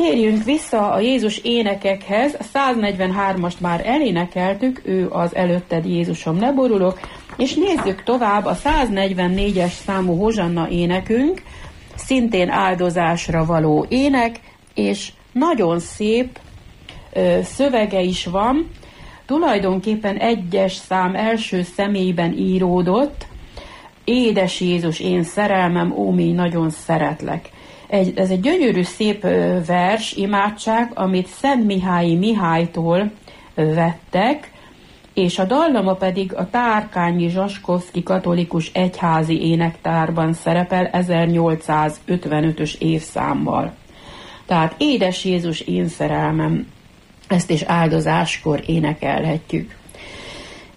térjünk vissza a Jézus énekekhez. A 143-ast már elénekeltük, ő az előtted Jézusom, ne borulok, és nézzük tovább a 144-es számú hozsanna énekünk, szintén áldozásra való ének, és nagyon szép szövege is van, tulajdonképpen egyes szám első személyben íródott, édes Jézus, én szerelmem, ó, mi nagyon szeretlek. Ez egy gyönyörű szép vers, imádság, amit Szent Mihályi Mihálytól vettek, és a dallama pedig a Tárkányi Zsaskovszki Katolikus Egyházi Énektárban szerepel 1855-ös évszámmal. Tehát édes Jézus, én szerelmem, ezt is áldozáskor énekelhetjük.